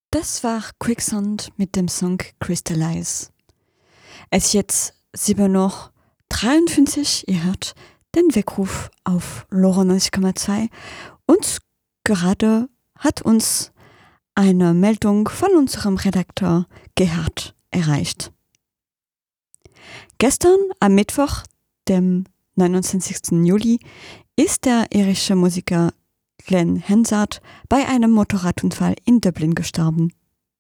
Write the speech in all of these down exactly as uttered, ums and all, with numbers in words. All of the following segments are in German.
Das war Quicksand mit dem Song Crystallize. Es ist jetzt sieben Uhr dreiundfünfzig, ihr hört den Weckruf auf Lora neunzig Komma zwei und gerade hat uns eine Meldung von unserem Redakteur Gerhard erreicht. Gestern am Mittwoch, dem neunundzwanzigsten Juli, ist der irische Musiker Glenn Hansard bei einem Motorradunfall in Dublin gestorben.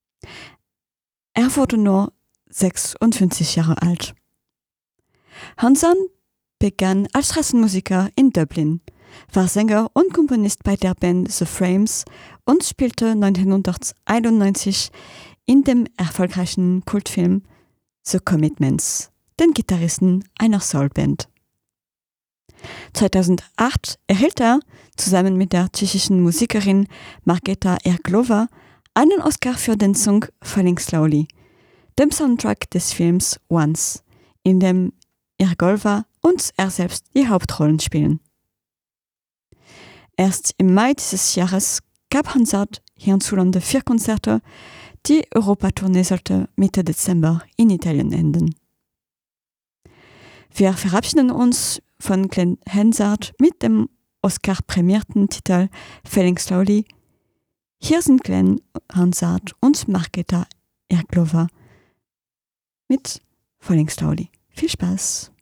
Er wurde nur sechsundfünfzig Jahre alt. Hansard begann als Straßenmusiker in Dublin, war Sänger und Komponist bei der Band The Frames und spielte neunzehnhunderteinundneunzig in dem erfolgreichen Kultfilm The Commitments, den Gitarristen einer Soulband. zweitausendacht erhielt er zusammen mit der tschechischen Musikerin Markéta Irglová einen Oscar für den Song Falling Slowly, dem Soundtrack des Films Once, in dem Irglová und er selbst die Hauptrollen spielen. Erst im Mai dieses Jahres gab Hansard hierzulande vier Konzerte. Die Europatournee sollte Mitte Dezember in Italien enden. Wir verabschieden uns von Glenn Hansard mit dem Oscar-prämierten Titel Falling Slowly. Hier sind Glenn Hansard und Markéta Irglová mit Falling Slowly. Viel Spaß!